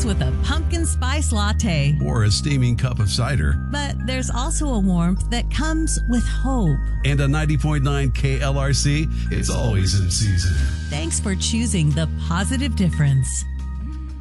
comes with a pumpkin spice latte. Or a steaming cup of cider. But there's also a warmth that comes with hope. And a 90.9 KLRC, it's always in season. Thanks for choosing the positive difference.